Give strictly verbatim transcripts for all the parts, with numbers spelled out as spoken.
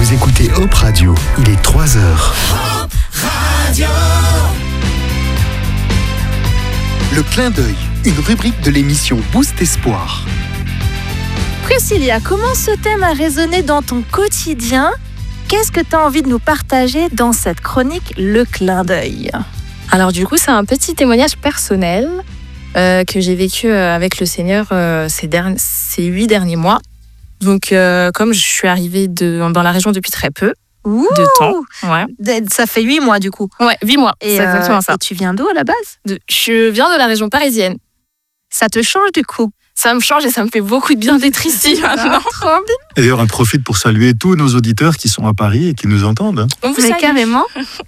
Vous écoutez Hop Radio, il est trois heures. Hop Radio. Le clin d'œil, une rubrique de l'émission Boost Espoir. Priscilla, comment ce thème a résonné dans ton quotidien ? Qu'est-ce que tu as envie de nous partager dans cette chronique Le clin d'œil ? Alors du coup, c'est un petit témoignage personnel euh, que j'ai vécu euh, avec le Seigneur euh, ces, derni- ces huit derniers mois. Donc euh, comme je suis arrivée de, dans la région depuis très peu Ouh, de temps. Ouais, ça fait huit mois du coup. ouais huit mois, Et, c'est exactement euh, ça. et tu viens d'où à la base ? De- je viens de la région parisienne. Ça te change du coup ? Ça me change et ça me fait beaucoup de bien d'être ici maintenant. Trop bien. D'ailleurs, on profite pour saluer tous nos auditeurs qui sont à Paris et qui nous entendent. On vous Mais salue. carrément.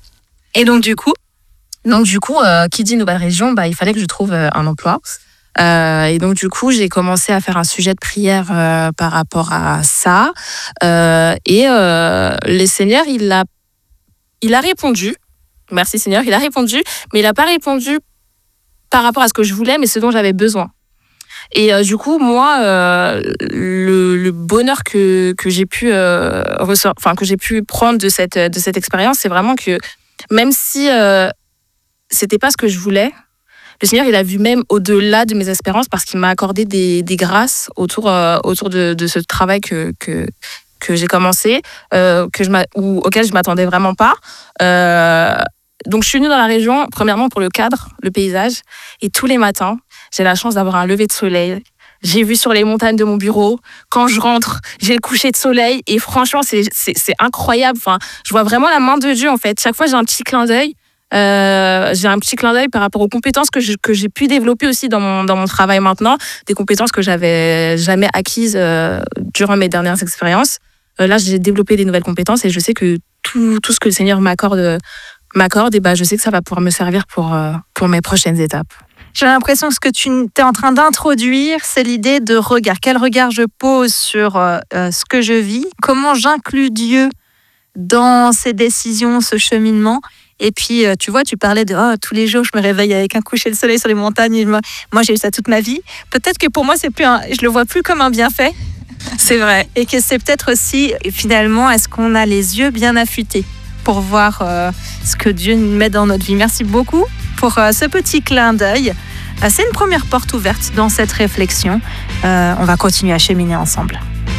Et donc du coup, donc du coup, euh, qui dit nouvelle région, bah il fallait que je trouve euh, un emploi. Euh, et donc du coup, j'ai commencé à faire un sujet de prière euh, par rapport à ça. Euh, et euh, le Seigneur, il a, il a répondu. Merci Seigneur, il a répondu, mais il n'a pas répondu par rapport à ce que je voulais, mais ce dont j'avais besoin. Et euh, du coup, moi, euh, le, le bonheur que que j'ai pu euh, ressort, enfin que j'ai pu prendre de cette de cette expérience, c'est vraiment que même si euh, c'était pas ce que je voulais, le Seigneur, il a vu même au-delà de mes espérances parce qu'il m'a accordé des des grâces autour euh, autour de de ce travail que que que j'ai commencé, euh, que je m'a, ou auquel je m'attendais vraiment pas. Euh, donc je suis venue dans la région premièrement pour le cadre, le paysage, et tous les matins, j'ai la chance d'avoir un lever de soleil. J'ai vu sur les montagnes de mon bureau. Quand je rentre, j'ai le coucher de soleil. Et franchement, c'est, c'est, c'est incroyable. Enfin, je vois vraiment la main de Dieu, en fait. Chaque fois, j'ai un petit clin d'œil. Euh, j'ai un petit clin d'œil par rapport aux compétences que, je, que j'ai pu développer aussi dans mon, dans mon travail maintenant. Des compétences que j'avais jamais acquises euh, durant mes dernières expériences. Euh, là, j'ai développé des nouvelles compétences et je sais que tout, tout ce que le Seigneur m'accorde, m'accorde, et ben, je sais que ça va pouvoir me servir pour, euh, pour mes prochaines étapes. J'ai l'impression que ce que tu es en train d'introduire, c'est l'idée de regard. Quel regard je pose sur euh, ce que je vis ? Comment j'inclus Dieu dans ces décisions, ce cheminement ? Et puis, euh, tu vois, tu parlais de oh, tous les jours, je me réveille avec un coucher de soleil sur les montagnes. Et moi, moi, j'ai eu ça toute ma vie. Peut-être que pour moi, c'est plus un, je le vois plus comme un bienfait. C'est vrai. Et que c'est peut-être aussi, finalement, est-ce qu'on a les yeux bien affûtés pour voir euh, ce que Dieu met dans notre vie. Merci beaucoup pour euh, ce petit clin d'œil. Euh, c'est une première porte ouverte dans cette réflexion. Euh, on va continuer à cheminer ensemble.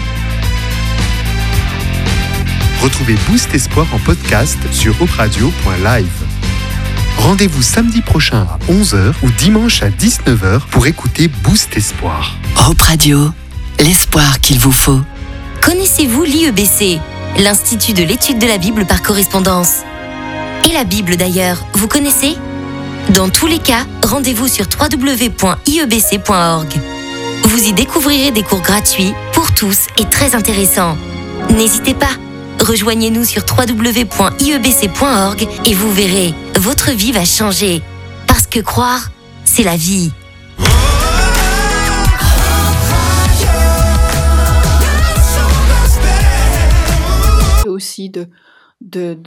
Retrouvez Boost Espoir en podcast sur hop radio point live. Rendez-vous samedi prochain à onze heures ou dimanche à dix-neuf heures pour écouter Boost Espoir. Hop Radio, l'espoir qu'il vous faut. Connaissez-vous l'I E B C, l'Institut de l'étude de la Bible par correspondance ? Et la Bible d'ailleurs, vous connaissez ? Dans tous les cas, rendez-vous sur w w w point i e b c point org. Vous y découvrirez des cours gratuits pour tous et très intéressants. N'hésitez pas, rejoignez-nous sur w w w point i e b c point org et vous verrez, votre vie va changer. Parce que croire, c'est la vie. Aussi de, de,